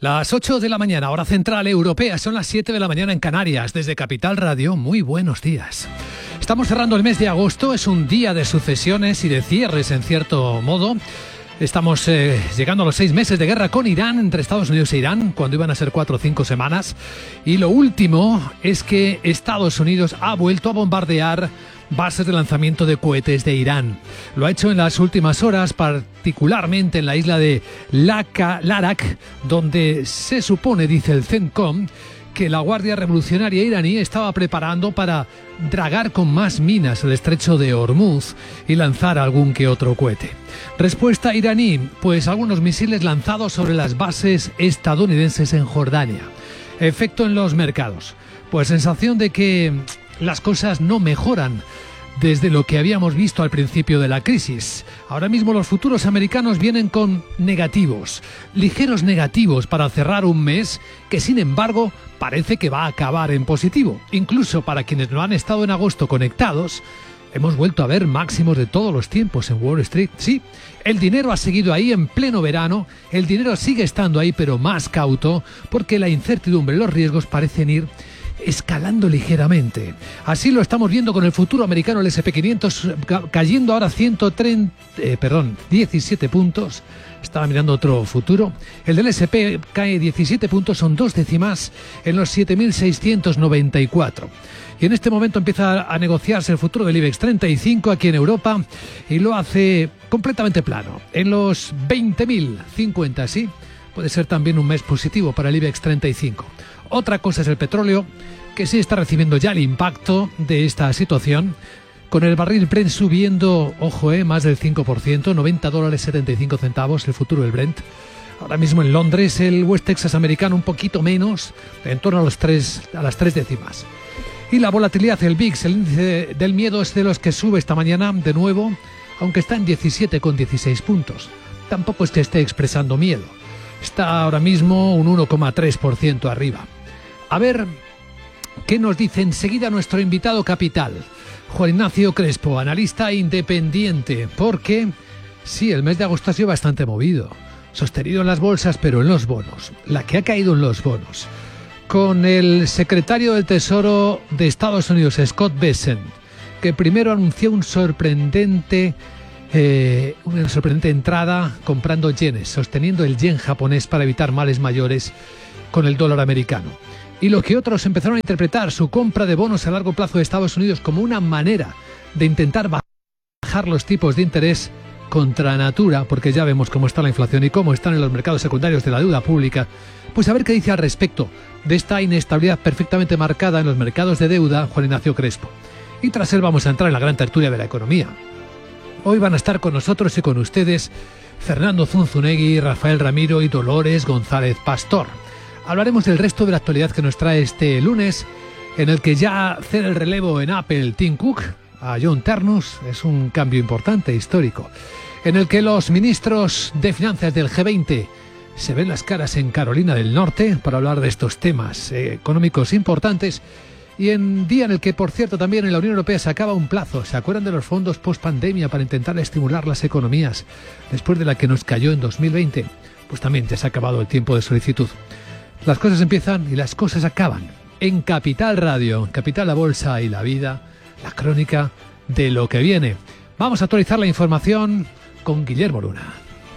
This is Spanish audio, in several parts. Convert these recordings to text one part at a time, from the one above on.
Las 8 de la mañana, hora central europea, son las 7 de la mañana en Canarias. Desde Capital Radio, muy buenos días. Estamos cerrando el mes de agosto, es un día de sucesiones y de cierres en cierto modo. Estamos llegando a los 6 meses de guerra con Irán, entre Estados Unidos e Irán, cuando iban a ser 4 o 5 semanas. Y lo último es que Estados Unidos ha vuelto a bombardear bases de lanzamiento de cohetes de Irán. Lo ha hecho en las últimas horas, particularmente en la isla de Larak, donde se supone, dice el CENTCOM, que la Guardia Revolucionaria iraní estaba preparando para dragar con más minas el estrecho de Hormuz y lanzar algún que otro cohete. Respuesta iraní, pues algunos misiles lanzados sobre las bases estadounidenses en Jordania. Efecto en los mercados, pues sensación de que las cosas no mejoran desde lo que habíamos visto al principio de la crisis. Ahora mismo los futuros americanos vienen con negativos, ligeros negativos para cerrar un mes que sin embargo parece que va a acabar en positivo. Incluso para quienes no han estado en agosto conectados, hemos vuelto a ver máximos de todos los tiempos en Wall Street. Sí, el dinero ha seguido ahí en pleno verano, el dinero sigue estando ahí pero más cauto porque la incertidumbre y los riesgos parecen ir escalando ligeramente. Así lo estamos viendo con el futuro americano, el S&P 500 cayendo ahora 17 puntos. Estaba mirando otro futuro. El del S&P cae 17 puntos, son 2 décimas en los 7.694. Y en este momento empieza a negociarse el futuro del IBEX 35 aquí en Europa y lo hace completamente plano, en los 20.050, sí. Puede ser también un mes positivo para el IBEX 35. Otra cosa es el petróleo, que sí está recibiendo ya el impacto de esta situación, con el barril Brent subiendo, ojo, más del 5%, $90.75 el futuro del Brent. Ahora mismo en Londres el West Texas americano un poquito menos, en torno a las 3 décimas. Y la volatilidad, el VIX, el índice del miedo, es de los que sube esta mañana de nuevo, aunque está en 17,16 puntos. Tampoco es que esté expresando miedo. Está ahora mismo un 1,3% arriba. A ver qué nos dice enseguida nuestro invitado capital, Juan Ignacio Crespo, analista independiente, porque sí, el mes de agosto ha sido bastante movido, sostenido en las bolsas, pero en los bonos, la que ha caído en los bonos, con el secretario del Tesoro de Estados Unidos, Scott Bessent, que primero anunció una sorprendente entrada comprando yenes, sosteniendo el yen japonés para evitar males mayores con el dólar americano. Y lo que otros empezaron a interpretar, su compra de bonos a largo plazo de Estados Unidos como una manera de intentar bajar los tipos de interés contra natura, porque ya vemos cómo está la inflación y cómo están en los mercados secundarios de la deuda pública. Pues a ver qué dice al respecto de esta inestabilidad perfectamente marcada en los mercados de deuda, Juan Ignacio Crespo. Y tras él vamos a entrar en la gran tertulia de la economía. Hoy van a estar con nosotros y con ustedes Fernando Zunzunegui, Rafael Ramiro y Dolores González Pastor. Hablaremos del resto de la actualidad que nos trae este lunes, en el que ya cede el relevo en Apple Tim Cook a John Ternus, es un cambio importante, histórico, en el que los ministros de finanzas del G20 se ven las caras en Carolina del Norte para hablar de estos temas económicos importantes. Y en día en el que, por cierto, también en la Unión Europea se acaba un plazo. ¿Se acuerdan de los fondos post-pandemia para intentar estimular las economías después de la que nos cayó en 2020? Pues también ya se ha acabado el tiempo de solicitud. Las cosas empiezan y las cosas acaban. En Capital Radio, Capital, la Bolsa y la Vida, la crónica de lo que viene. Vamos a actualizar la información con Guillermo Luna.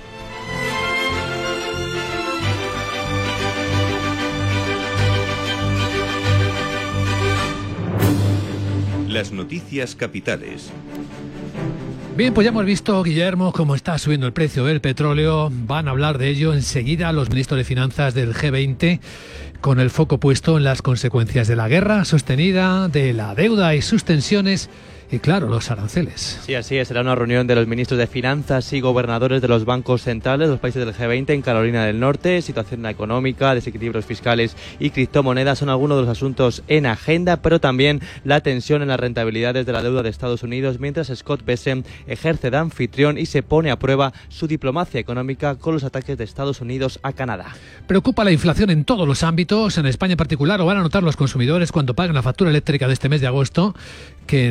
Las noticias capitales. Bien, pues ya hemos visto, Guillermo, cómo está subiendo el precio del petróleo. Van a hablar de ello enseguida los ministros de Finanzas del G20, con el foco puesto en las consecuencias de la guerra sostenida, de la deuda y sus tensiones, y claro, los aranceles. Sí, así es. Será una reunión de los ministros de Finanzas y gobernadores de los bancos centrales de los países del G20 en Carolina del Norte. Situación económica, desequilibrios fiscales y criptomonedas son algunos de los asuntos en agenda, pero también la tensión en las rentabilidades de la deuda de Estados Unidos, mientras Scott Bessent ejerce de anfitrión y se pone a prueba su diplomacia económica con los ataques de Estados Unidos a Canadá. Preocupa la inflación en todos los ámbitos, en España en particular. Lo van a notar los consumidores cuando paguen la factura eléctrica de este mes de agosto, que en la tarifa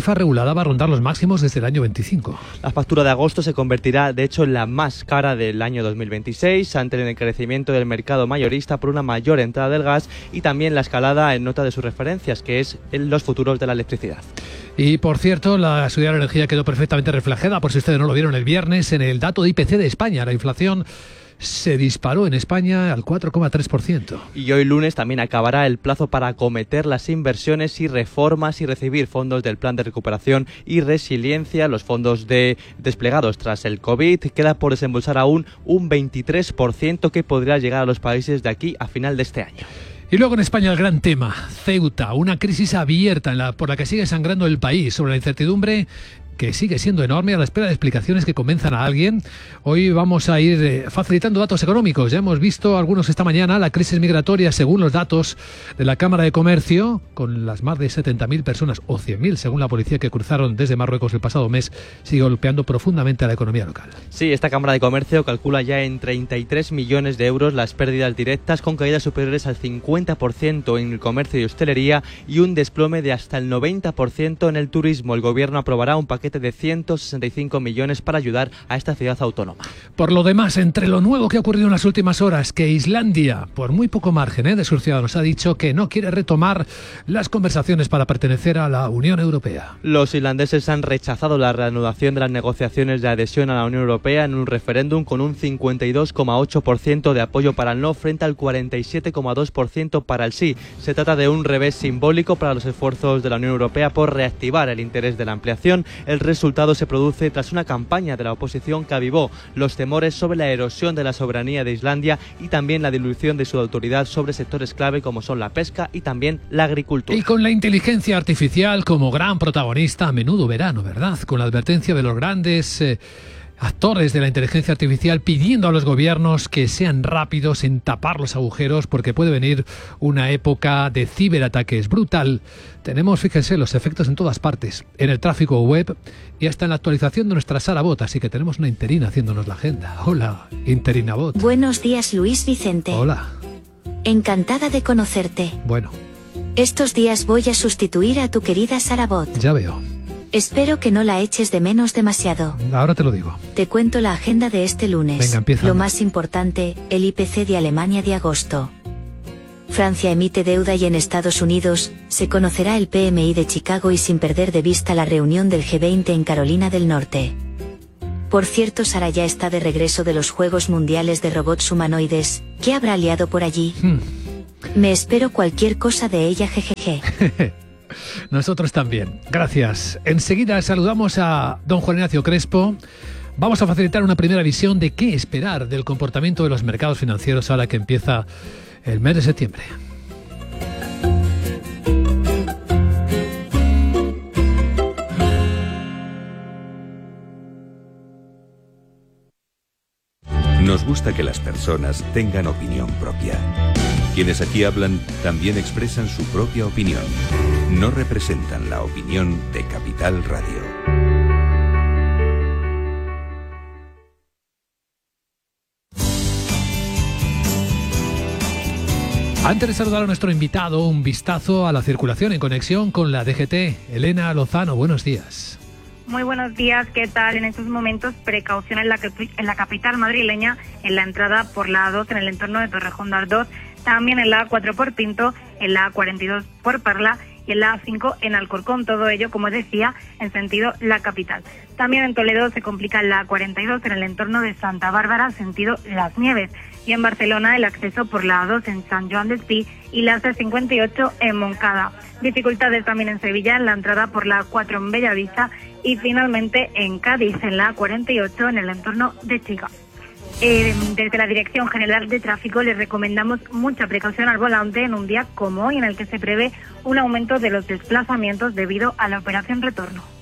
tarifa regulada va a rondar los máximos desde el año 25. La factura de agosto se convertirá, de hecho, en la más cara del año 2026, ante el encarecimiento del mercado mayorista por una mayor entrada del gas y también la escalada en nota de sus referencias, que es en los futuros de la electricidad. Y, por cierto, la subida de la energía quedó perfectamente reflejada, por si ustedes no lo vieron el viernes, en el dato de IPC de España. La inflación se disparó en España al 4,3%. Y hoy lunes también acabará el plazo para acometer las inversiones y reformas y recibir fondos del Plan de Recuperación y Resiliencia, los fondos desplegados tras el COVID. Queda por desembolsar aún un 23% que podría llegar a los países de aquí a final de este año. Y luego en España el gran tema, Ceuta, una crisis abierta por la que sigue sangrando el país, sobre la incertidumbre que sigue siendo enorme, a la espera de explicaciones que convenzan a alguien. Hoy vamos a ir facilitando datos económicos. Ya hemos visto algunos esta mañana. La crisis migratoria, según los datos de la Cámara de Comercio, con las más de 70.000 personas, o 100.000 según la policía, que cruzaron desde Marruecos el pasado mes, sigue golpeando profundamente a la economía local. Sí, esta Cámara de Comercio calcula ya en 33 millones de euros las pérdidas directas, con caídas superiores al 50% en el comercio y hostelería y un desplome de hasta el 90% en el turismo. El Gobierno aprobará un paquete de 165 millones para ayudar a esta ciudad autónoma. Por lo demás, entre lo nuevo que ha ocurrido en las últimas horas, que Islandia, por muy poco margen de sus ciudadanos, ha dicho que no quiere retomar las conversaciones para pertenecer a la Unión Europea. Los islandeses han rechazado la reanudación de las negociaciones de adhesión a la Unión Europea en un referéndum con un 52,8% de apoyo para el no frente al 47,2% para el sí. Se trata de un revés simbólico para los esfuerzos de la Unión Europea por reactivar el interés de la ampliación. El resultado se produce tras una campaña de la oposición que avivó los temores sobre la erosión de la soberanía de Islandia y también la dilución de su autoridad sobre sectores clave como son la pesca y también la agricultura. Y con la inteligencia artificial como gran protagonista, a menudo verano, ¿verdad? Con la advertencia de los grandes actores de la inteligencia artificial pidiendo a los gobiernos que sean rápidos en tapar los agujeros, porque puede venir una época de ciberataques brutal. Tenemos, fíjense, los efectos en todas partes, en el tráfico web y hasta en la actualización de nuestra Sara Bot, así que tenemos una interina haciéndonos la agenda. Hola, interina Bot. Buenos días, Luis Vicente. Hola. Encantada de conocerte. Bueno. Estos días voy a sustituir a tu querida Sara Bot. Ya veo. Espero que no la eches de menos demasiado. Ahora te lo digo. Te cuento la agenda de este lunes. Venga, empieza. Lo más importante, el IPC de Alemania de agosto. Francia emite deuda y en Estados Unidos se conocerá el PMI de Chicago y sin perder de vista la reunión del G20 en Carolina del Norte. Por cierto, Sara ya está de regreso de los Juegos Mundiales de Robots Humanoides. ¿Qué habrá liado por allí? Me espero cualquier cosa de ella, jejeje. Nosotros también. Gracias. Enseguida saludamos a don Juan Ignacio Crespo. Vamos a facilitar una primera visión de qué esperar del comportamiento de los mercados financieros ahora que empieza el mes de septiembre. Nos gusta que las personas tengan opinión propia. Quienes aquí hablan también expresan su propia opinión. No representan la opinión de Capital Radio. Antes de saludar a nuestro invitado, un vistazo a la circulación en conexión con la DGT. Elena Lozano, buenos días. Muy buenos días, ¿qué tal? En estos momentos, precaución en la capital madrileña, en la entrada por la A2 en el entorno de Torrejón de Ardoz, también en la A4 por Pinto, en la A42 por Parla y en la A5 en Alcorcón, todo ello, como decía, en sentido la capital. También en Toledo se complica la A42 en el entorno de Santa Bárbara, sentido Las Nieves, y en Barcelona el acceso por la A2 en San Joan d'Espí y la C58 en Moncada. Dificultades también en Sevilla en la entrada por la A4 en Bellavista y finalmente en Cádiz en la A48 en el entorno de Chica. Desde la Dirección General de Tráfico les recomendamos mucha precaución al volante en un día como hoy en el que se prevé un aumento de los desplazamientos debido a la operación retorno.